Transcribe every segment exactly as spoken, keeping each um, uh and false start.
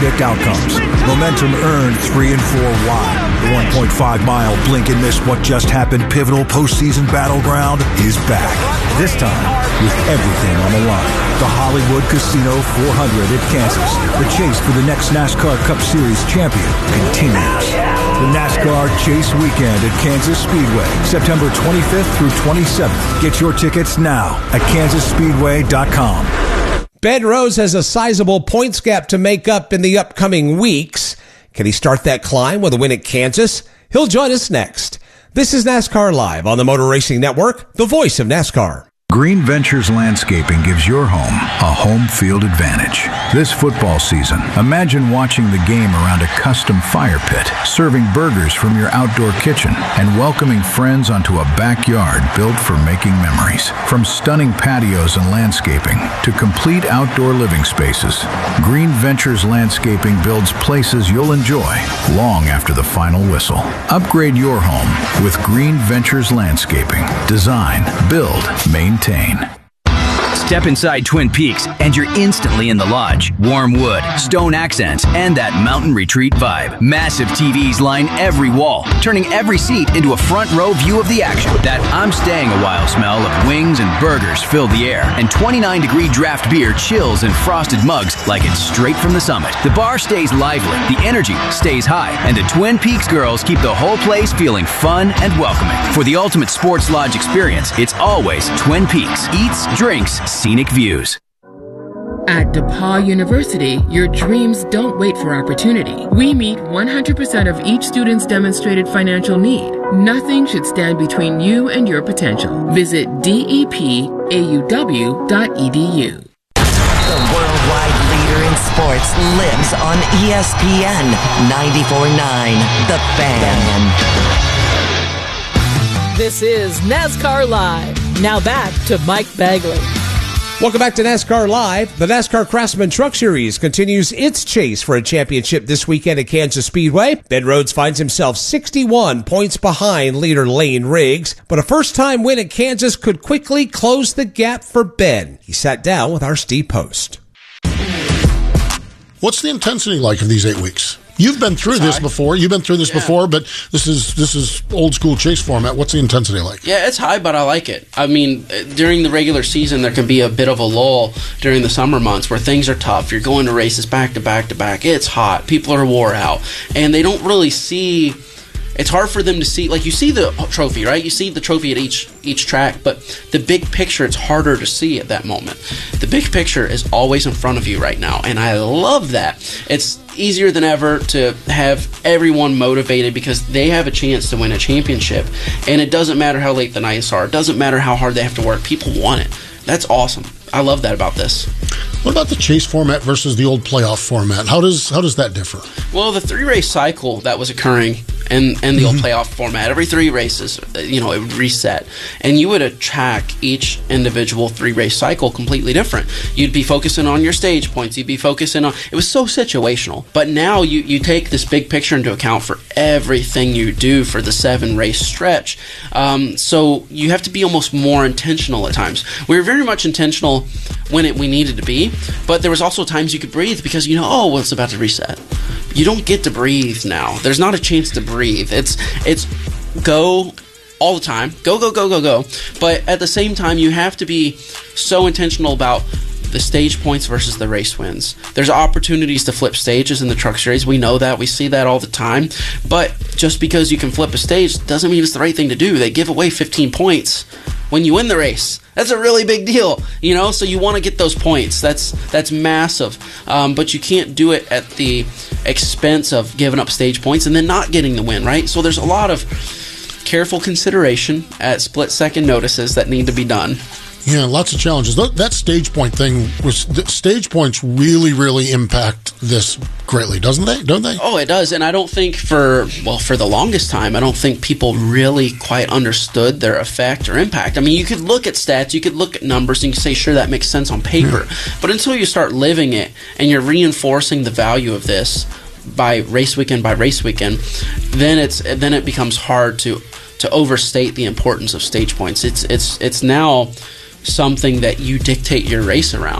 predict outcomes. Momentum earned three and four wide. The one point five mile blink and miss what just happened pivotal postseason battleground is back. This time with everything on the line. The Hollywood Casino four hundred at Kansas. The chase for the next NASCAR Cup Series champion continues. The NASCAR Chase Weekend at Kansas Speedway, September twenty-fifth through twenty-seventh. Get your tickets now at kansas speedway dot com. Ben Rhodes has a sizable points gap to make up in the upcoming weeks. Can he start that climb with a win at Kansas? He'll join us next. This is NASCAR Live on the Motor Racing Network, the voice of NASCAR. Green Ventures Landscaping gives your home a home field advantage. This football season, imagine watching the game around a custom fire pit, serving burgers from your outdoor kitchen, and welcoming friends onto a backyard built for making memories. From stunning patios and landscaping to complete outdoor living spaces, Green Ventures Landscaping builds places you'll enjoy long after the final whistle. Upgrade your home with Green Ventures Landscaping. Design, build, maintain. Step inside Twin Peaks and you're instantly in the lodge. Warm wood, stone accents, and that mountain retreat vibe. Massive T Vs line every wall, turning every seat into a front row view of the action. That I'm staying a while smell of wings and burgers fill the air, and twenty-nine degree draft beer chills in frosted mugs like it's straight from the summit. The bar stays lively, the energy stays high, and the Twin Peaks girls keep the whole place feeling fun and welcoming. For the ultimate sports lodge experience, it's always Twin Peaks. Eats, drinks, scenic views. At DePaul University, your dreams don't wait for opportunity. We meet one hundred percent of each student's demonstrated financial need. Nothing should stand between you and your potential. Visit D E P A U W dot E D U. The worldwide leader in sports lives on E S P N ninety-four point nine, The Fan. This is NASCAR Live. Now back to Mike Bagley. Welcome back to NASCAR Live. The NASCAR Craftsman Truck Series continues its chase for a championship this weekend at Kansas Speedway. Ben Rhodes finds himself sixty-one points behind leader Lane Riggs, but a first-time win at Kansas could quickly close the gap for Ben. He sat down with our Steve Post. What's the intensity like of these eight weeks? You've been through it's this high. before. You've been through this yeah. before, but this is this is old school chase format. What's the intensity like? Yeah, it's high, but I like it. I mean, during the regular season, there can be a bit of a lull during the summer months where things are tough. You're going to races back to back to back. It's hot. People are wore out, and they don't really see. It's hard for them to see. Like, you see the trophy, right? You see the trophy at each each track, but the big picture, it's harder to see at that moment. The big picture is always in front of you right now, and I love that. It's easier than ever to have everyone motivated because they have a chance to win a championship, and it doesn't matter how late the nights are. It doesn't matter how hard they have to work. People want it. That's awesome. I love that about this. What about the chase format versus the old playoff format? How does how does that differ? Well, the three-race cycle that was occurring in, in the mm-hmm. old playoff format, every three races, you know, it would reset. And you would attack each individual three-race cycle completely different. You'd be focusing on your stage points. You'd be focusing on... It was so situational. But now you, you take this big picture into account for everything you do for the seven-race stretch. Um, so you have to be almost more intentional at times. We were very much intentional when it we needed to be, but there was also times you could breathe because you know, oh, well, it's about to reset. You don't get to breathe now. There's not a chance to breathe. It's it's go all the time. Go, go, go, go, go. But at the same time, you have to be so intentional about the stage points versus the race wins. There's opportunities to flip stages in the Truck Series. We know that. We see that all the time. But just because you can flip a stage doesn't mean it's the right thing to do. They give away fifteen points when you win the race. That's a really big deal, you know, so you want to get those points. That's that's massive, um, but you can't do it at the expense of giving up stage points and then not getting the win, right? So there's a lot of careful consideration at split-second notices that need to be done. Yeah, lots of challenges. That stage point thing was stage points really, really impact this greatly, doesn't they? Don't they? Oh, it does. And I don't think for well, for the longest time, I don't think people really quite understood their effect or impact. I mean, you could look at stats, you could look at numbers, and you can say, sure, that makes sense on paper. Yeah. But until you start living it and you're reinforcing the value of this by race weekend by race weekend, then it's then it becomes hard to to overstate the importance of stage points. It's it's it's now something that you dictate your race around.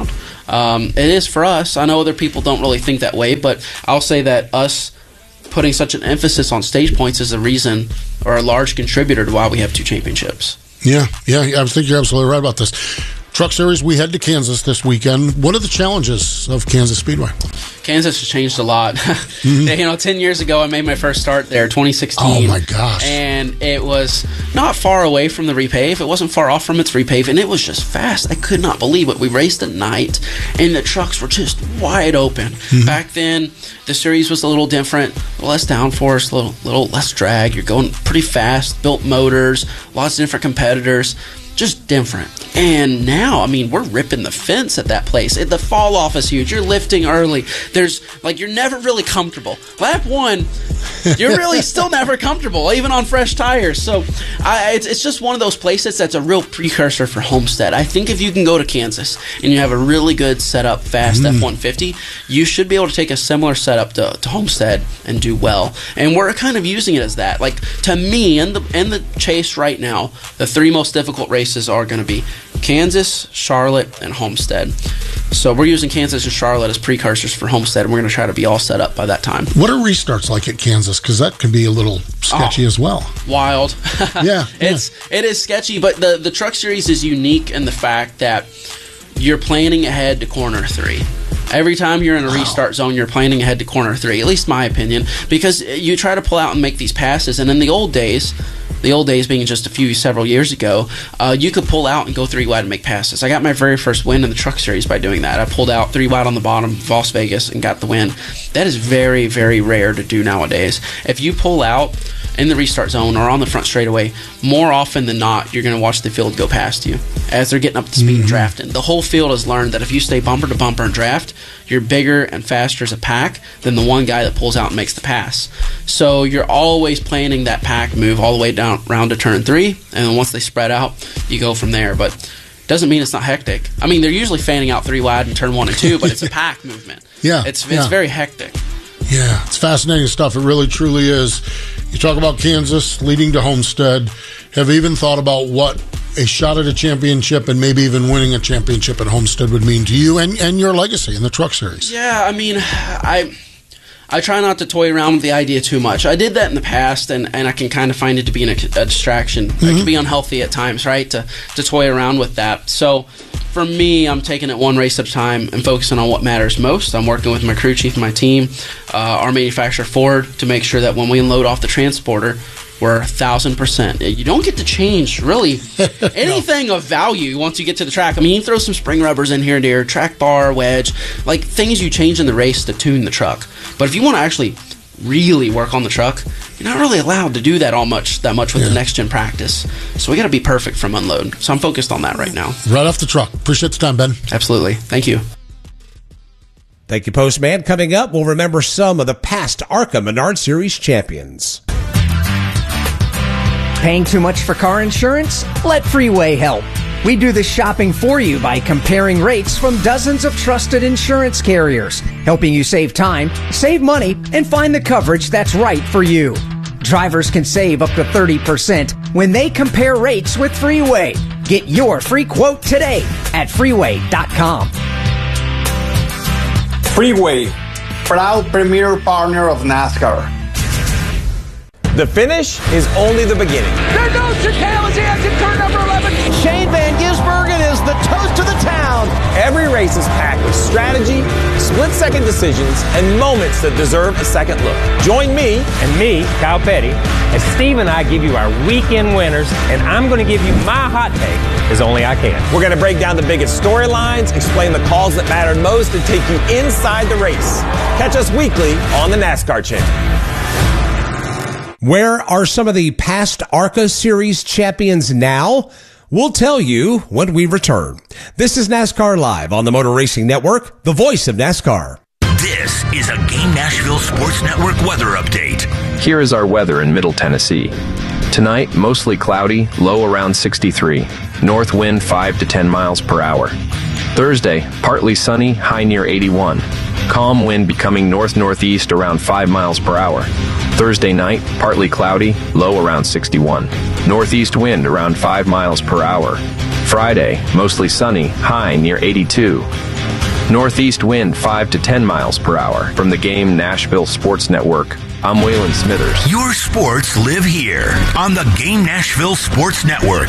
um, it is for us. I know other people don't really think that way, but I'll say that us putting such an emphasis on stage points is a reason or a large contributor to why we have two championships. Yeah, yeah, I think you're absolutely right about this. Truck Series, we head to Kansas this weekend. What are the challenges of Kansas Speedway? Kansas has changed a lot. Mm-hmm. You know, ten years ago, I made my first start there, twenty sixteen. Oh, my gosh. And it was not far away from the repave. It wasn't far off from its repave, and it was just fast. I could not believe it. We raced at night, and the trucks were just wide open. Mm-hmm. Back then, the series was a little different, a little less downforce, a little, little less drag. You're going pretty fast, built motors, lots of different competitors. Just different. And now, I mean, we're ripping the fence at that place. The fall off is huge. You're lifting early. There's, like, you're never really comfortable. Lap one, you're really still never comfortable, even on fresh tires. So I, it's, it's just one of those places that's a real precursor for Homestead. I think if you can go to Kansas and you have a really good setup, fast mm. F one fifty, you should be able to take a similar setup to, to Homestead and do well. And we're kind of using it as that. Like, to me, in the, in the chase right now, the three most difficult races are going to be Kansas, Charlotte, and Homestead. So we're using Kansas and Charlotte as precursors for Homestead, and we're going to try to be all set up by that time. What are restarts like at Kansas? Because that can be a little sketchy oh, as well. Wild. yeah, it's yeah. It is sketchy, but the, the Truck Series is unique in the fact that you're planning ahead to corner three. Every time you're in a restart zone, you're planning ahead to corner three, at least my opinion, because you try to pull out and make these passes, and in the old days, the old days being just a few, several years ago, uh, you could pull out and go three wide and make passes. I got my very first win in the Truck Series by doing that. I pulled out three wide on the bottom of Las Vegas and got the win. That is very, very rare to do nowadays. If you pull out in the restart zone or on the front straightaway, more often than not, you're going to watch the field go past you as they're getting up to speed mm-hmm. and drafting. The whole field has learned that if you stay bumper to bumper and draft, you're bigger and faster as a pack than the one guy that pulls out and makes the pass. So you're always planning that pack move all the way down round to turn three, and then once they spread out, you go from there. But doesn't mean it's not hectic. I mean, they're usually fanning out three wide in turn one and two, but it's a pack movement. Yeah, it's it's yeah. very hectic. Yeah, it's fascinating stuff. It really, truly is. You talk about Kansas leading to Homestead. Have you even thought about what a shot at a championship and maybe even winning a championship at Homestead would mean to you and, and your legacy in the Truck Series? Yeah, I mean, I I try not to toy around with the idea too much. I did that in the past, and, and I can kind of find it to be an, a distraction. Mm-hmm. It can be unhealthy at times, right, to, to toy around with that. So for me, I'm taking it one race at a time and focusing on what matters most. I'm working with my crew chief and my team, uh, our manufacturer Ford, to make sure that when we unload off the transporter, we're a thousand percent. You don't get to change really anything no. of value once you get to the track. I mean, you can throw some spring rubbers in here and there, track bar, wedge, like things you change in the race to tune the truck. But if you want to actually really work on the truck, you're not really allowed to do that all much that much with yeah. the next gen practice. So we got to be perfect from unload. So I'm focused on that right now. Right off the truck. Appreciate the time, Ben. Absolutely. Thank you. Thank you, Postman. Coming up, we'll remember some of the past ARCA Menard Series champions. Paying too much for car insurance? Let Freeway help. We do the shopping for you by comparing rates from dozens of trusted insurance carriers, helping you save time, save money, and find the coverage that's right for you. Drivers can save up to thirty percent when they compare rates with Freeway. Get your free quote today at freeway dot com. Freeway, proud premier partner of NASCAR. The finish is only the beginning. There goes Chicane as he exits turn number eleven. Shane Van Gisbergen is the toast of the town. Every race is packed with strategy, split-second decisions, and moments that deserve a second look. Join me and me, Kyle Petty, as Steve and I give you our weekend winners, and I'm going to give you my hot take as only I can. We're going to break down the biggest storylines, explain the calls that mattered most, and take you inside the race. Catch us weekly on the NASCAR Channel. Where are some of the past ARCA Series champions now? We'll tell you when we return. This is NASCAR Live on the Motor Racing Network, the voice of NASCAR. This is a Game Nashville Sports Network weather update. Here is our weather in Middle Tennessee. Tonight, mostly cloudy, low around sixty-three. North wind five to ten miles per hour. Thursday, partly sunny, high near eighty-one. Calm wind becoming north-northeast around five miles per hour. Thursday night, partly cloudy, low around sixty-one. Northeast wind around five miles per hour. Friday, mostly sunny, high near eighty-two. Northeast wind five to ten miles per hour. From the Game Nashville Sports Network, I'm Waylon Smithers. Your sports live here on the Game Nashville Sports Network.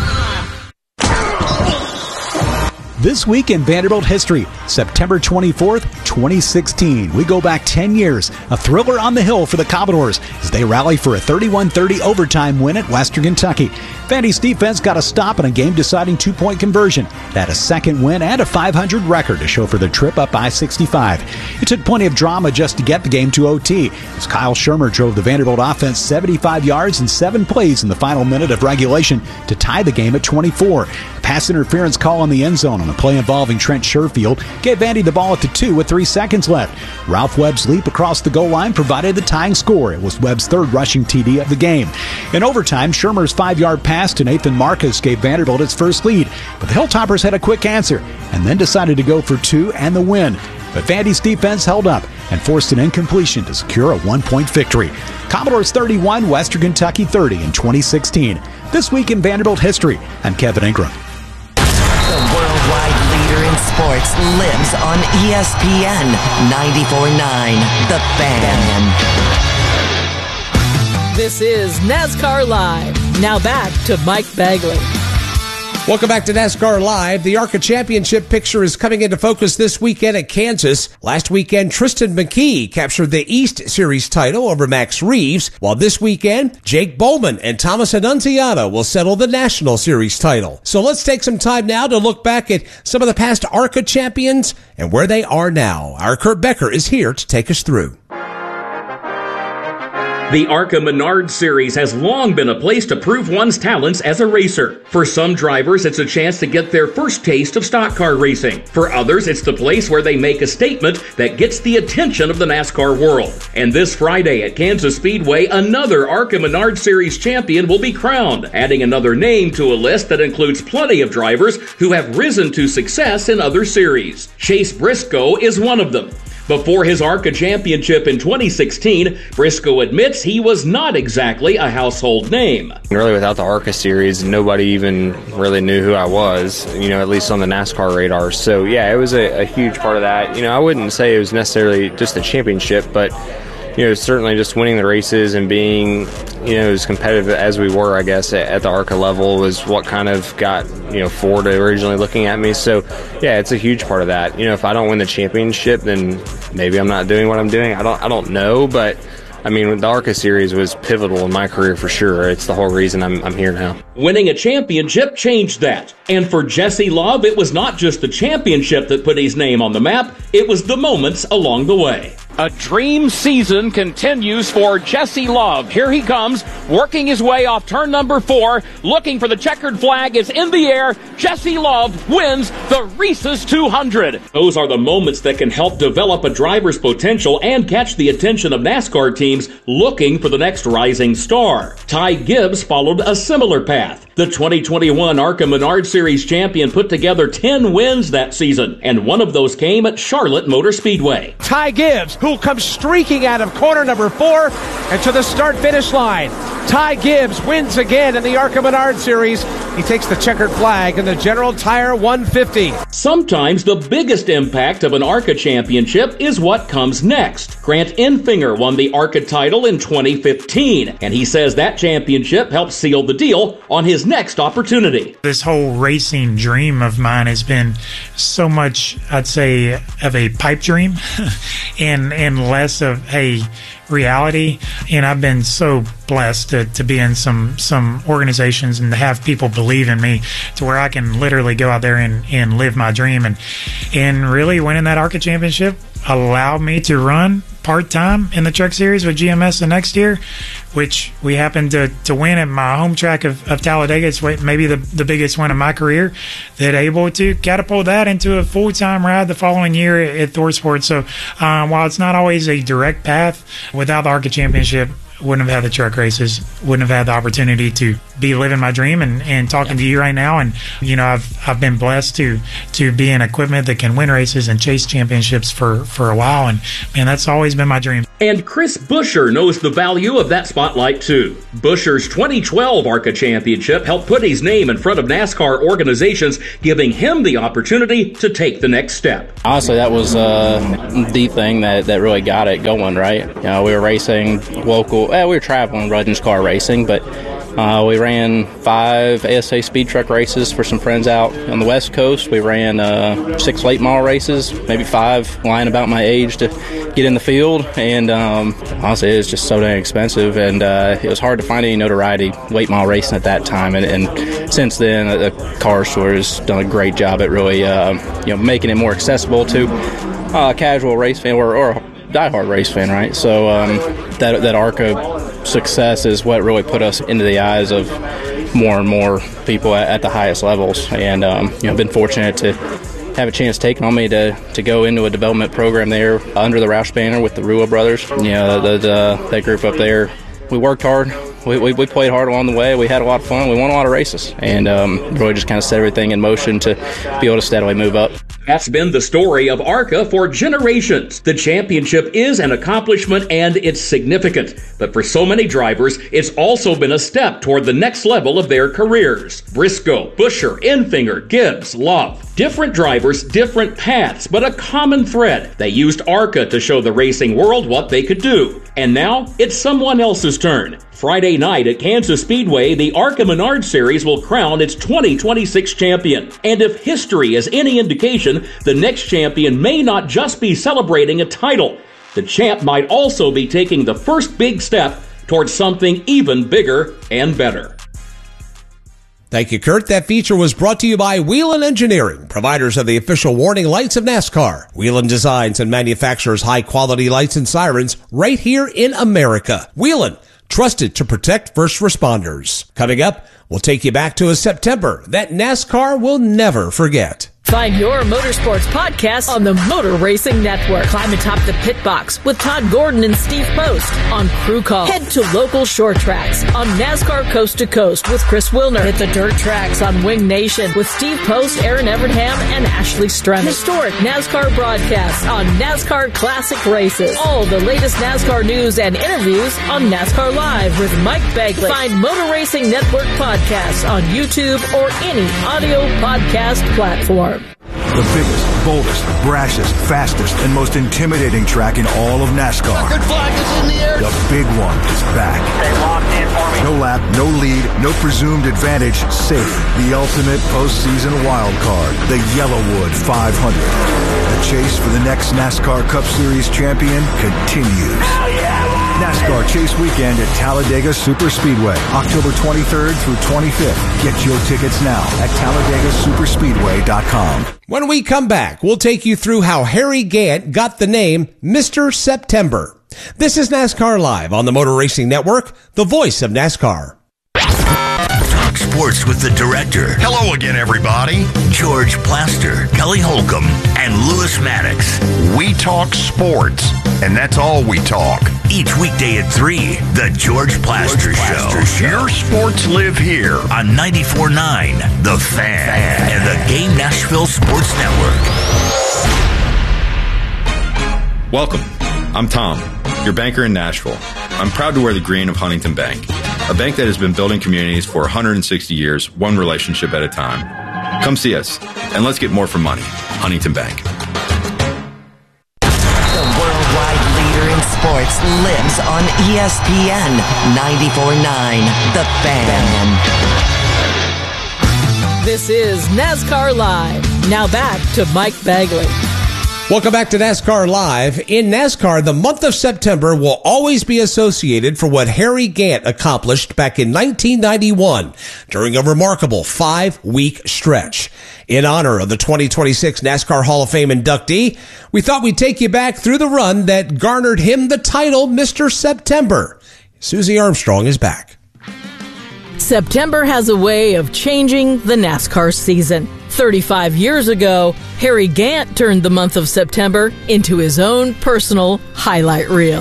This week in Vanderbilt history, September twenty-fourth, twenty sixteen. We go back ten years, a thriller on the hill for the Commodores as they rally for a thirty-one thirty overtime win at Western Kentucky. Vandy's defense got a stop in a game-deciding two-point conversion. They had a second win and a five hundred record to show for their trip up I sixty-five. It took plenty of drama just to get the game to O T as Kyle Shermer drove the Vanderbilt offense seventy-five yards in seven plays in the final minute of regulation to tie the game at twenty-four. A pass interference call in the end zone on a play involving Trent Sherfield gave Vandy the ball at the two with three seconds left. Ralph Webb's leap across the goal line provided the tying score. It was Webb's third rushing T D of the game. In overtime, Shermer's five-yard pass to Nathan Marcus gave Vanderbilt its first lead, but the Hilltoppers had a quick answer and then decided to go for two and the win. But Vandy's defense held up and forced an incompletion to secure a one-point victory. Commodores thirty-one, Western Kentucky thirty in twenty sixteen. This week in Vanderbilt history, I'm Kevin Ingram. The worldwide leader in sports lives on E S P N ninety-four point nine, The Fan. This is NASCAR Live. Now back to Mike Bagley. Welcome back to NASCAR Live. The ARCA Championship picture is coming into focus this weekend at Kansas. Last weekend, Tristan McKee captured the East Series title over Max Reeves, while this weekend, Jake Bowman and Thomas Annunziata will settle the National Series title. So let's take some time now to look back at some of the past ARCA champions and where they are now. Our Kurt Becker is here to take us through. The ARCA Menard Series has long been a place to prove one's talents as a racer. For some drivers, it's a chance to get their first taste of stock car racing. For others, it's the place where they make a statement that gets the attention of the NASCAR world. And this Friday at Kansas Speedway, another ARCA Menard Series champion will be crowned, adding another name to a list that includes plenty of drivers who have risen to success in other series. Chase Briscoe is one of them. Before his ARCA championship in twenty sixteen, Briscoe admits he was not exactly a household name. Really, without the ARCA series, nobody even really knew who I was, you know, at least on the NASCAR radar. So, yeah, it was a, a huge part of that. You know, I wouldn't say it was necessarily just a championship, but, you know, certainly just winning the races and being, you know, as competitive as we were, I guess, at, at the ARCA level was what kind of got, you know, Ford originally looking at me. So, yeah, it's a huge part of that. You know, if I don't win the championship, then maybe I'm not doing what I'm doing. I don't, I don't know, but I mean, the ARCA series was pivotal in my career for sure. It's the whole reason I'm, I'm here now. Winning a championship changed that. And for Jesse Love, it was not just the championship that put his name on the map, it was the moments along the way. A dream season continues for Jesse Love. Here he comes, working his way off turn number four, looking for the checkered flag. Is in the air. Jesse Love wins the Reese's two hundred. Those are the moments that can help develop a driver's potential and catch the attention of NASCAR teams looking for the next rising star. Ty Gibbs followed a similar path. The twenty twenty-one ARCA Menard Series champion put together ten wins that season, and one of those came at Charlotte Motor Speedway. Ty Gibbs, who comes streaking out of corner number four and to the start-finish line. Ty Gibbs wins again in the ARCA Menard Series. He takes the checkered flag in the General Tire one fifty. Sometimes the biggest impact of an ARCA championship is what comes next. Grant Enfinger won the ARCA title in twenty fifteen, and he says that championship helped seal the deal on his next opportunity. This whole racing dream of mine has been so much, I'd say, of a pipe dream and and less of a reality. And I've been so blessed to, to be in some some organizations and to have people believe in me to where I can literally go out there and, and live my dream. And and really winning that ARCA championship allowed me to run part-time in the Truck Series with G M S the next year, which we happened to, to win at my home track of, of Talladega. It's maybe the, the biggest win of my career, that able to catapult that into a full-time ride the following year at, at ThorSport. So um, while it's not always a direct path, without the ARCA championship, wouldn't have had the truck races, wouldn't have had the opportunity to be living my dream and, and talking yeah. to you right now. And, you know, I've I've been blessed to to be in equipment that can win races and chase championships for, for a while. And, man, that's always been my dream. And Chris Buescher knows the value of that spotlight, too. Buescher's twenty twelve ARCA championship helped put his name in front of NASCAR organizations, giving him the opportunity to take the next step. Honestly, that was uh, the thing that, that really got it going, right? You know, we were racing local, well, we were traveling Rudgens car racing, but Uh, we ran five A S A speed truck races for some friends out on the West Coast. We ran uh, six late model races, maybe five lying about my age to get in the field. And um, honestly, it was just so dang expensive, and uh, it was hard to find any notoriety late model racing at that time. And, and since then, the car store has done a great job at really uh, you know making it more accessible to uh, a casual race fan or, or a diehard race fan, right? So um, that that ARCA success is what really put us into the eyes of more and more people at, at the highest levels. And um, you know, I've been fortunate to have a chance taken on me to, to go into a development program there under the Roush banner with the Rua brothers. You know, the, the, that group up there. We worked hard. We, we, we played hard along the way. We had a lot of fun. We won a lot of races, and um, really just kind of set everything in motion to be able to steadily move up. That's been the story of ARCA for generations. The championship is an accomplishment and it's significant. But for so many drivers, it's also been a step toward the next level of their careers. Briscoe, Buescher, Enfinger, Gibbs, Love. Different drivers, different paths, but a common thread. They used ARCA to show the racing world what they could do. And now, it's someone else's turn. Friday night at Kansas Speedway, the ARCA Menard Series will crown its twenty twenty-six champion. And if history is any indication, the next champion may not just be celebrating a title. The champ might also be taking the first big step towards something even bigger and better. Thank you, Kurt. That feature was brought to you by Whelen Engineering, providers of the official warning lights of NASCAR. Whelen designs and manufactures high-quality lights and sirens right here in America. Whelen, trusted to protect first responders. Coming up, we'll take you back to a September that NASCAR will never forget. Find your motorsports podcast on the Motor Racing Network. Climb atop the pit box with Todd Gordon and Steve Post on Crew Call. Head to local short tracks on NASCAR Coast to Coast with Chris Wilner. Hit the dirt tracks on Wing Nation with Steve Post, Aaron Evernham, and Ashley Strem. Historic NASCAR broadcasts on NASCAR Classic Races. All the latest NASCAR news and interviews on NASCAR Live with Mike Bagley. Find Motor Racing Network podcasts on YouTube or any audio podcast platform. The biggest, boldest, brashest, fastest, and most intimidating track in all of NASCAR. Good flag is in the air. The big one is back. They locked in for me. No lap, no lead, no presumed advantage, safe. The ultimate postseason wild card, the Yellowwood five hundred. The chase for the next NASCAR Cup Series champion continues. Hell yeah! NASCAR Chase Weekend at Talladega Superspeedway, October twenty-third through twenty-fifth. Get your tickets now at Talladega Superspeedway dot com. When we come back, we'll take you through how Harry Gant got the name Mister September. This is NASCAR Live on the Motor Racing Network, the voice of NASCAR. Talk sports with the director. Hello again, everybody. George Plaster, Kelly Holcomb, and Lewis Maddox. We talk sports, and that's all we talk. Each weekday at three, the George Plaster, George Plaster Show. Show. Your sports live here on ninety-four point nine, The Fan, Fan, and the Game Nashville Sports Network. Welcome. I'm Tom, your banker in Nashville. I'm proud to wear the green of Huntington Bank, a bank that has been building communities for one hundred sixty years, one relationship at a time. Come see us, and let's get more for money. Huntington Bank. Sports lives on E S P N ninety-four point nine, The Fan. This is NASCAR Live. Now back to Mike Bagley. Welcome back to NASCAR Live. In NASCAR, the month of September will always be associated for what Harry Gant accomplished back in nineteen ninety-one during a remarkable five-week stretch. In honor of the twenty twenty-six NASCAR Hall of Fame inductee, we thought we'd take you back through the run that garnered him the title Mister September. Susie Armstrong is back. September has a way of changing the NASCAR season. thirty-five years ago, Harry Gant turned the month of September into his own personal highlight reel.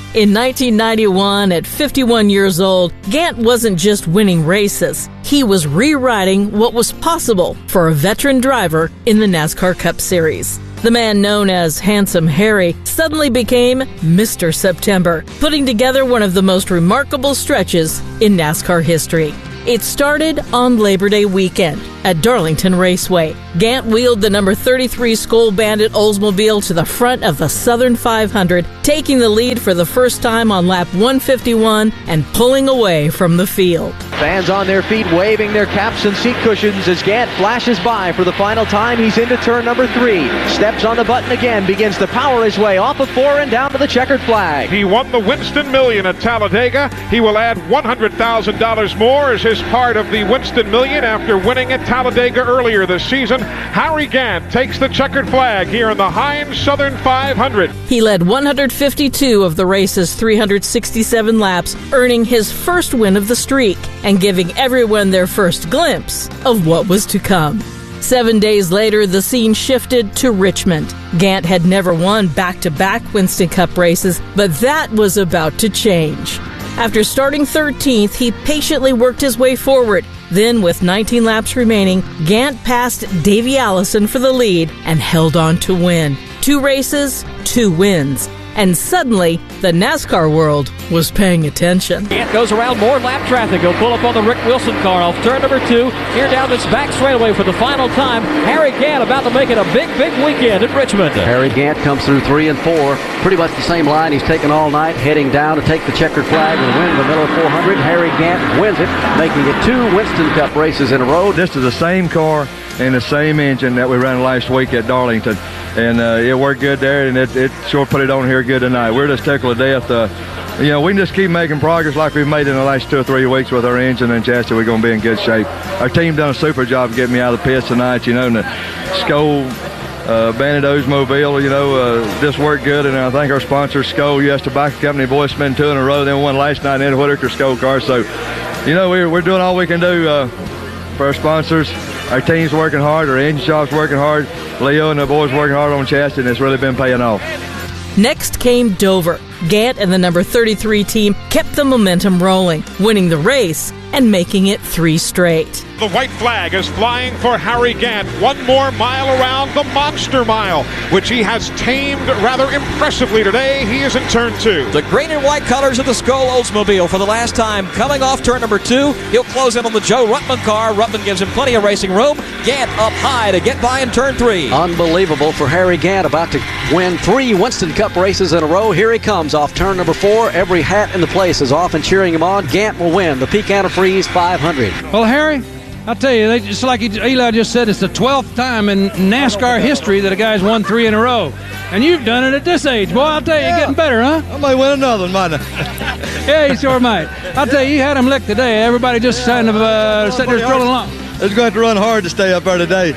In nineteen ninety-one, at fifty-one years old, Gant wasn't just winning races. He was rewriting what was possible for a veteran driver in the NASCAR Cup Series. The man known as Handsome Harry suddenly became Mister September, putting together one of the most remarkable stretches in NASCAR history. It started on Labor Day weekend at Darlington Raceway. Gant wheeled the number thirty-three Skoal Bandit Oldsmobile to the front of the Southern five hundred, taking the lead for the first time on lap one fifty-one and pulling away from the field. Fans on their feet waving their caps and seat cushions as Gant flashes by for the final time. He's into turn number three. Steps on the button again, begins to power his way off of four and down to the checkered flag. He won the Winston Million at Talladega. He will add one hundred thousand dollars more as his part of the Winston Million after winning at Talladega earlier this season. Harry Gant takes the checkered flag here in the Heinz Southern five hundred. He led one hundred fifty-two of the race's three hundred sixty-seven laps, earning his first win of the streak and giving everyone their first glimpse of what was to come. Seven days later, the scene shifted to Richmond. Gant had never won back-to-back Winston Cup races, but that was about to change. After starting thirteenth, he patiently worked his way forward. Then, with nineteen laps remaining, Gant passed Davey Allison for the lead and held on to win. Two races, two wins. And suddenly, the NASCAR world was paying attention. Gant goes around more lap traffic. He'll pull up on the Rick Wilson car off turn number two. Here down this back straightaway for the final time. Harry Gant about to make it a big, big weekend at Richmond. Harry Gant comes through three and four. Pretty much the same line he's taken all night, heading down to take the checkered flag and win the Miller four hundred. Harry Gant wins it, making it two Winston Cup races in a row. This is the same car and the same engine that we ran last week at Darlington. And uh, it worked good there, and it, it sure put it on here good tonight. We're just tickled to death. Uh, you know, we can just keep making progress like we've made in the last two or three weeks with our engine and chassis. We're going to be in good shape. Our team done a super job getting me out of the pits tonight. You know, and the Skoal uh, Bandit Oldsmobile, you know, uh, just worked good. And I think our sponsor, Skoal U S Tobacco Company, boys, spent two in a row. Then won last night in the Whitaker Skoal car. So, you know, we're, we're doing all we can do uh, for our sponsors. Our team's working hard. Our engine shop's working hard. Leo and the boys working hard on chassis, and it's really been paying off. Next came Dover. Gant and the number thirty-three team kept the momentum rolling, winning the race and making it three straight. The white flag is flying for Harry Gant. One more mile around the Monster Mile, which he has tamed rather impressively today. He is in turn two. The green and white colors of the Skoal Oldsmobile for the last time. Coming off turn number two, he'll close in on the Joe Ruttman car. Ruttman gives him plenty of racing room. Gant up high to get by in turn three. Unbelievable for Harry Gant, about to win three Winston Cup races in a row. Here he comes off turn number four. Every hat in the place is off and cheering him on. Gant will win the Peak Antifreeze five hundred. Well, Harry, I'll tell you, they, just like Eli just said, it's the twelfth time in NASCAR history that a guy's won three in a row. And you've done it at this age. Boy, I'll tell you, yeah. You're getting better, huh? I might win another one, might I? Yeah, you sure might. I'll tell you, you had him licked today. Everybody just kind of uh, sitting there strolling along. It's going to run hard to stay up there today.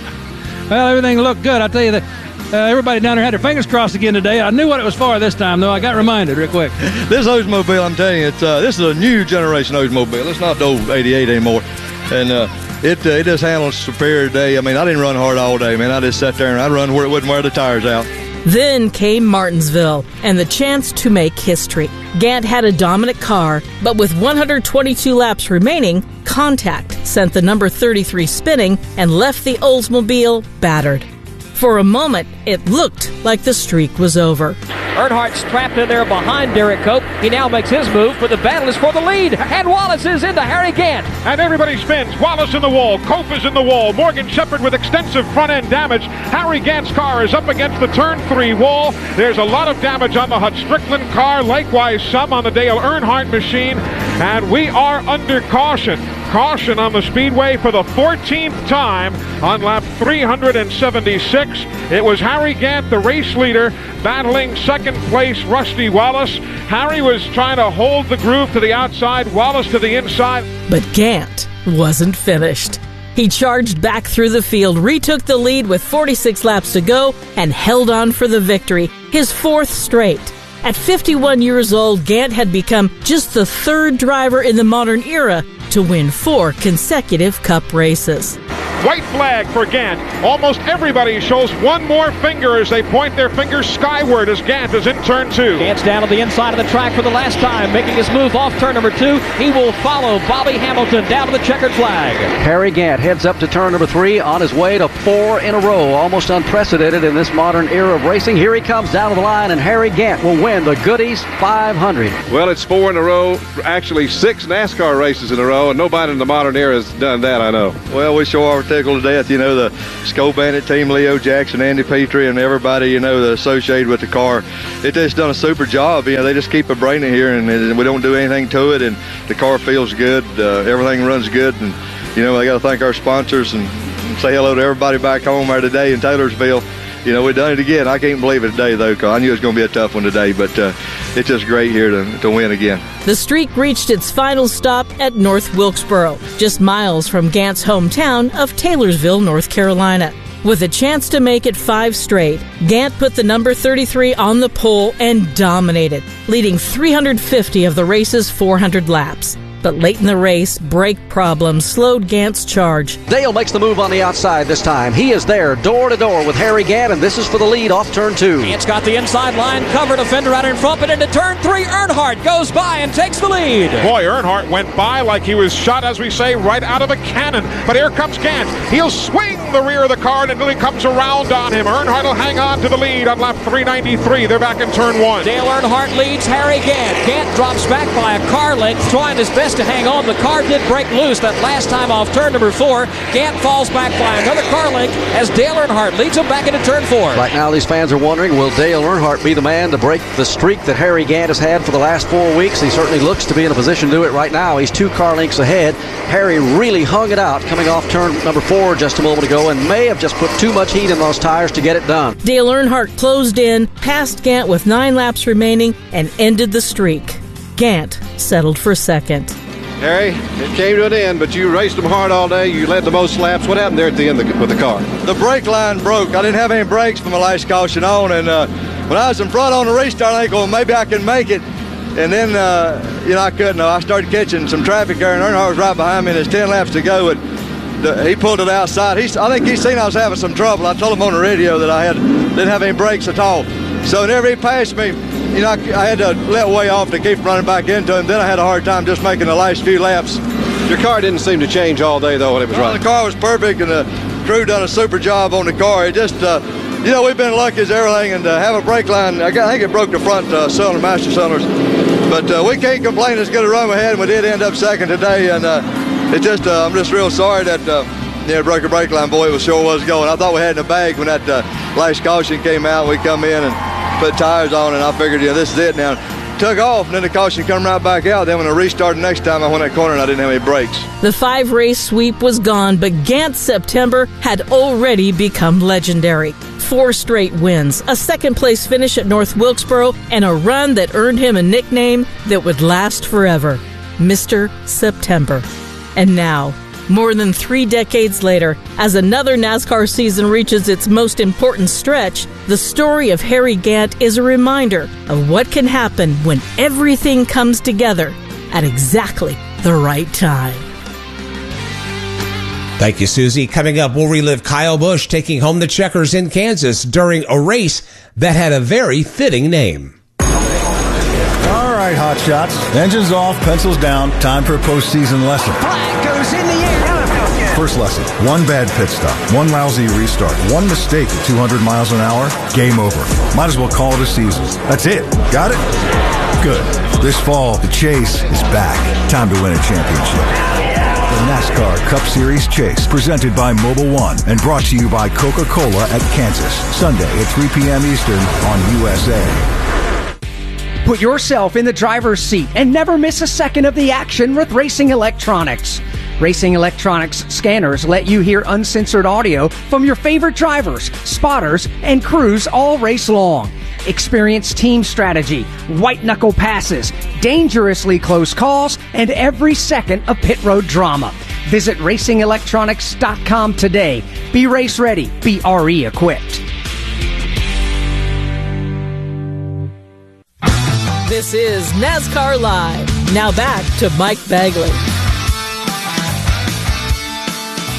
Well, everything looked good. I'll tell you that uh, everybody down there had their fingers crossed again today. I knew what it was for this time, though. I got reminded real quick. This Oldsmobile, I'm telling you, it's, uh, this is a new generation Oldsmobile. It's not the old eighty-eight anymore. And uh, it uh, it just handles superior today. I mean, I didn't run hard all day, man. I just sat there and I'd run where it wouldn't wear the tires out. Then came Martinsville and the chance to make history. Gant had a dominant car, but with one hundred twenty-two laps remaining, contact sent the number thirty-three spinning and left the Oldsmobile battered. For a moment, it looked like the streak was over. Earnhardt's trapped in there behind Derek Cope. He now makes his move, but the battle is for the lead. And Wallace is into Harry Gant. And everybody spins. Wallace in the wall. Cope is in the wall. Morgan Shepherd with extensive front-end damage. Harry Gant's car is up against the turn three wall. There's a lot of damage on the Hut Strickland car. Likewise, some on the Dale Earnhardt machine. And we are under caution. Caution on the speedway for the fourteenth time on lap three hundred seventy-six. It was Harry Gant, the race leader, battling second place Rusty Wallace. Harry was trying to hold the groove to the outside, Wallace to the inside. But Gant wasn't finished. He charged back through the field, retook the lead with forty-six laps to go, and held on for the victory, his fourth straight. At fifty-one years old, Gant had become just the third driver in the modern era to win four consecutive Cup races. White flag for Gant. Almost everybody shows one more finger as they point their fingers skyward as Gant is in turn two. Gant's down on the inside of the track for the last time, making his move off turn number two. He will follow Bobby Hamilton down to the checkered flag. Harry Gant heads up to turn number three on his way to four in a row. Almost unprecedented in this modern era of racing. Here he comes down to the line, and Harry Gant will win the Goodies five hundred. Well, it's four in a row, actually six NASCAR races in a row, and nobody in the modern era has done that, I know. Well, we show our tickled to death, you know, the Skull Bandit team, Leo Jackson, Andy Petrie, and everybody, you know, that associated with the car. It just done a super job. You know, they just keep it braining here, and, and we don't do anything to it, and the car feels good. Uh, everything runs good, and, you know, I got to thank our sponsors and say hello to everybody back home there today in Taylorsville. You know, we've done it again. I can't believe it today, though, because I knew it was going to be a tough one today, but uh, it's just great here to, to win again. The streak reached its final stop at North Wilkesboro, just miles from Gant's hometown of Taylorsville, North Carolina. With a chance to make it five straight, Gant put the number thirty-three on the pole and dominated, leading three hundred fifty of the race's four hundred laps. But late in the race, brake problems slowed Gant's charge. Dale makes the move on the outside this time. He is there, door to door with Harry Gant, and this is for the lead off turn two. Gant's got the inside line covered, a fender out in front, but into turn three, Earnhardt goes by and takes the lead. Boy, Earnhardt went by like he was shot, as we say, right out of a cannon. But here comes Gant. He'll swing the rear of the car until he comes around on him. Earnhardt will hang on to the lead on lap three ninety-three. They're back in turn one. Dale Earnhardt leads Harry Gant. Gant drops back by a car length, trying his best to hang on. The car did break loose that last time off turn number four. Gant falls back by another car length as Dale Earnhardt leads him back into turn four. Right now, these fans are wondering, will Dale Earnhardt be the man to break the streak that Harry Gant has had for the last four weeks? He certainly looks to be in a position to do it right now. He's two car lengths ahead. Harry really hung it out coming off turn number four just a moment ago and may have just put too much heat in those tires to get it done. Dale Earnhardt closed in, passed Gant with nine laps remaining, and ended the streak. Gant settled for second. Harry, it came to an end, but you raced them hard all day. You led the most laps. What happened there at the end with the car? The brake line broke. I didn't have any brakes from my last caution on, and uh, when I was in front on the restart, I think, well, maybe I can make it. And then, uh, you know, I couldn't. I started catching some traffic there, and Earnhardt was right behind me, and there's ten laps to go, and the, he pulled it outside. He's, I think he seen I was having some trouble. I told him on the radio that I had didn't have any brakes at all. So whenever he passed me, you know, I, I had to let way off to keep running back into him. Then I had a hard time just making the last few laps. Your car didn't seem to change all day, though, when it was well, running. The car was perfect, and the crew done a super job on the car. It just, uh, you know, we've been lucky as everything, and uh, have a brake line. I, got, I think it broke the front uh, cylinder, master cylinders. But uh, we can't complain. It's good to run ahead, and we did end up second today. And uh, it just, uh, I'm just real sorry that, uh, yeah, broke a brake line. Boy, it was sure was going. I thought we had in the bag when that uh, last caution came out. We come in and put tires on, and I figured, yeah, this is it now. Took off, and then the caution come right back out. Then when I restarted next time, I went that corner and I didn't have any brakes. The five-race sweep was gone, but Gant's September had already become legendary. Four straight wins, a second-place finish at North Wilkesboro, and a run that earned him a nickname that would last forever, Mister September. And now, more than three decades later, as another NASCAR season reaches its most important stretch, the story of Harry Gant is a reminder of what can happen when everything comes together at exactly the right time. Thank you, Susie. Coming up, we'll relive Kyle Busch taking home the checkers in Kansas during a race that had a very fitting name. All right, hot shots. Engines off, pencils down. Time for a postseason lesson. Flag goes in the air. First lesson, one bad pit stop, one lousy restart, one mistake at two hundred miles an hour, game over. Might as well call it a season. That's it. Got it? Good. This fall, the Chase is back. Time to win a championship. The NASCAR Cup Series Chase, presented by Mobil One and brought to you by Coca-Cola at Kansas. Sunday at three p.m. Eastern on U S A. Put yourself in the driver's seat and never miss a second of the action with Racing Electronics. Racing Electronics scanners let you hear uncensored audio from your favorite drivers, spotters, and crews all race long. Experience team strategy, white-knuckle passes, dangerously close calls, and every second of pit road drama. Visit racing electronics dot com today. Be race ready. Be R E equipped. This is NASCAR Live. Now back to Mike Bagley.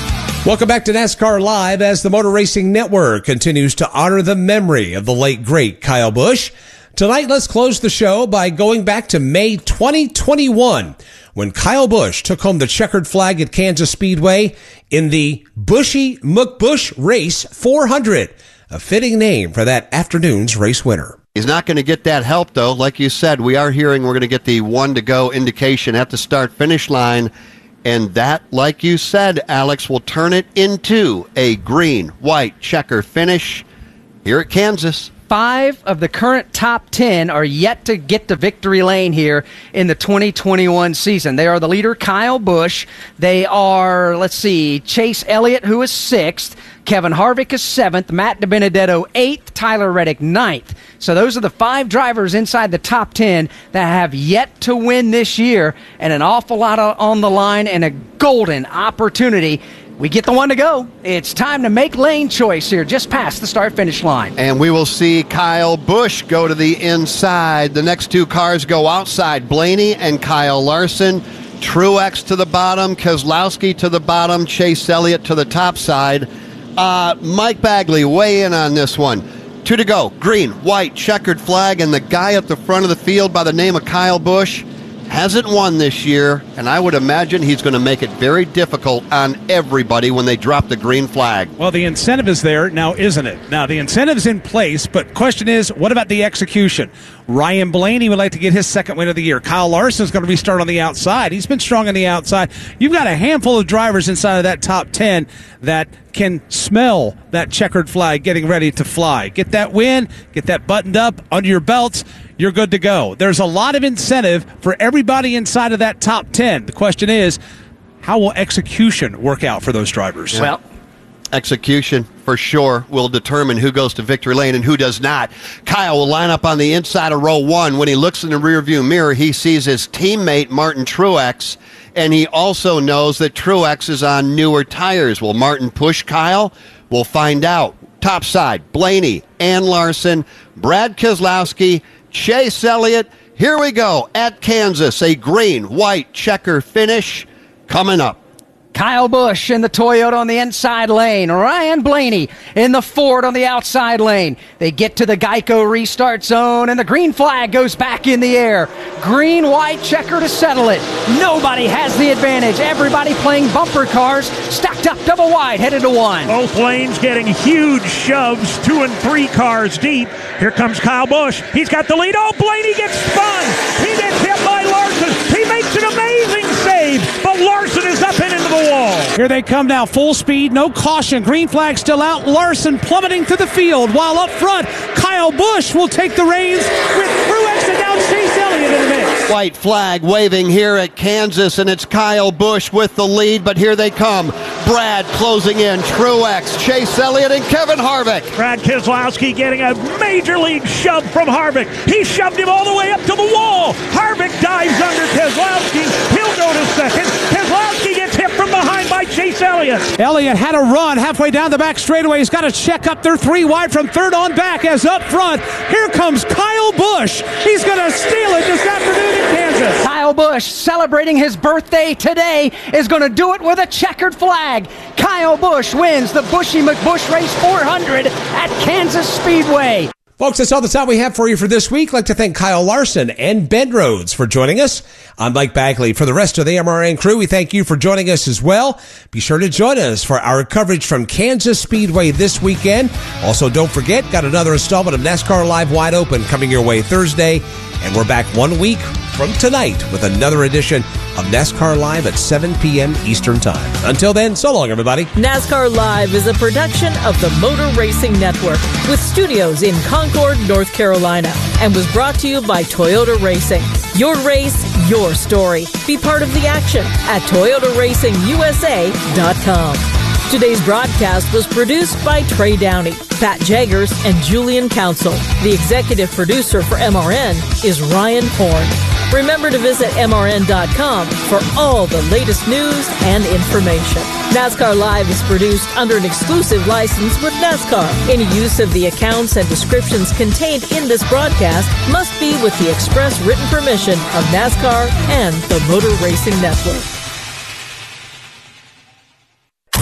Welcome back to NASCAR Live as the Motor Racing Network continues to honor the memory of the late, great Kyle Busch. Tonight, let's close the show by going back to May twenty twenty-one when Kyle Busch took home the checkered flag at Kansas Speedway in the Bushy McBush Race four hundred, a fitting name for that afternoon's race winner. He's not going to get that help, though. Like you said, we are hearing we're going to get the one-to-go indication at the start-finish line. And that, like you said, Alex, will turn it into a green-white checker finish here at Kansas. Five of the current top ten are yet to get to victory lane here in the twenty twenty-one season. They are the leader, Kyle Busch. They are, let's see, Chase Elliott, who is sixth. Kevin Harvick is seventh. Matt DiBenedetto, eighth. Tyler Reddick, ninth. So those are the five drivers inside the top ten that have yet to win this year, and an awful lot on the line and a golden opportunity. We get the one to go. It's time to make lane choice here, just past the start-finish line. And we will see Kyle Busch go to the inside. The next two cars go outside. Blaney and Kyle Larson. Truex to the bottom. Keselowski to the bottom. Chase Elliott to the top side. Uh, Mike Bagley, weigh in on this one. Two to go. Green, white, checkered flag, and the guy at the front of the field by the name of Kyle Busch hasn't won this year, and I would imagine he's going to make it very difficult on everybody when they drop the green flag. Well, the incentive is there now, isn't it? Now, the incentive's in place, but question is, what about the execution? Ryan Blaney would like to get his second win of the year. Kyle Larson's going to be starting on the outside. He's been strong on the outside. You've got a handful of drivers inside of that top ten that can smell that checkered flag getting ready to fly. Get that win, get that buttoned up under your belts, you're good to go. There's a lot of incentive for everybody inside of that top ten. The question is, how will execution work out for those drivers? Yeah. Well, execution for sure will determine who goes to victory lane and who does not. Kyle will line up on the inside of row one. When he looks in the rearview mirror, he sees his teammate Martin Truex, and he also knows that Truex is on newer tires. Will Martin push Kyle? We'll find out. Top side, Blaney and Larson, Brad Keselowski, Chase Elliott. Here we go at Kansas, a green, white checker finish coming up. Kyle Busch in the Toyota on the inside lane. Ryan Blaney in the Ford on the outside lane. They get to the Geico restart zone, and the green flag goes back in the air. Green, white checker to settle it. Nobody has the advantage. Everybody playing bumper cars, stacked up double wide, headed to one. Both lanes getting huge shoves, two and three cars deep. Here comes Kyle Busch. He's got the lead. Oh, Blaney gets spun. He gets hit by Larson. He makes an amazing save, but Larson is up and into the wall. Here they come now, full speed, no caution. Green flag still out. Larson plummeting to the field, while up front, Kyle Busch will take the reins with Truex and now Chase Elliott in the mix. White flag waving here at Kansas, and it's Kyle Busch with the lead, but here they come. Brad closing in, Truex, Chase Elliott, and Kevin Harvick. Brad Keselowski getting a major league shove from Harvick. He shoved him all the way up to the wall. Harvick dives under Keselowski. He'll go to second. Keselowski gets hit from behind by Chase Elliott. Elliott had a run halfway down the back straightaway. He's got to check up there three wide from third on back as up front. Here comes Kyle Busch. He's going to steal it this afternoon in Kansas. Kyle Busch, celebrating his birthday today, is going to do it with a checkered flag. Kyle Busch wins the Bushy McBush Race four hundred at Kansas Speedway. Folks, that's all the time we have for you for this week. I'd like to thank Kyle Larson and Ben Rhodes for joining us. I'm Mike Bagley. For the rest of the M R N crew, we thank you for joining us as well. Be sure to join us for our coverage from Kansas Speedway this weekend. Also, don't forget, got another installment of NASCAR Live Wide Open coming your way Thursday. And we're back one week from tonight with another edition of NASCAR Live at seven p.m. Eastern Time. Until then, so long, everybody. NASCAR Live is a production of the Motor Racing Network with studios in Concord, North Carolina, and was brought to you by Toyota Racing. Your race, your story. Be part of the action at Toyota Racing U S A dot com. Today's broadcast was produced by Trey Downey, Pat Jaggers, and Julian Council. The executive producer for M R N is Ryan Horn. Remember to visit M R N dot com for all the latest news and information. NASCAR Live is produced under an exclusive license with NASCAR. Any use of the accounts and descriptions contained in this broadcast must be with the express written permission of NASCAR and the Motor Racing Network.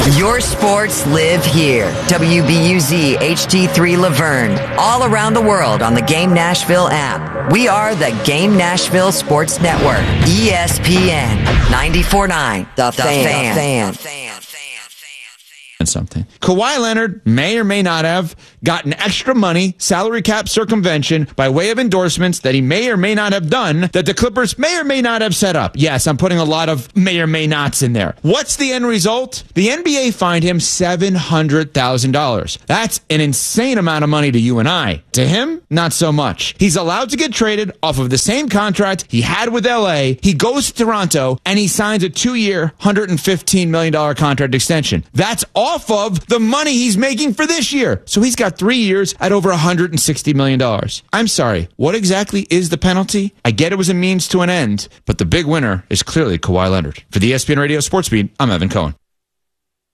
Your sports live here. W B U Z H D three Laverne. All around the world on the Game Nashville app. We are the Game Nashville Sports Network. E S P N ninety-four point nine. The, the Fan. fan. Something. Kawhi Leonard may or may not have gotten extra money, salary cap circumvention, by way of endorsements that he may or may not have done, that the Clippers may or may not have set up. Yes, I'm putting a lot of may or may nots in there. What's the end result? The N B A fined him seven hundred thousand dollars. That's an insane amount of money to you and I. To him, not so much. He's allowed to get traded off of the same contract he had with L A. He goes to Toronto and he signs a two-year, one hundred fifteen million dollars contract extension. That's all off of the money he's making for this year. So he's got three years at over one hundred sixty million dollars. I'm sorry, what exactly is the penalty? I get it was a means to an end, but the big winner is clearly Kawhi Leonard. For the E S P N Radio Sports Beat, I'm Evan Cohen.